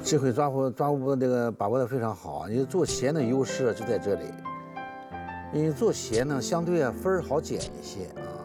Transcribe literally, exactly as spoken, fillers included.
智慧抓握抓握这个把握的非常好。你做鞋的优势就在这里，因为做鞋呢相对啊分儿好捡一些啊。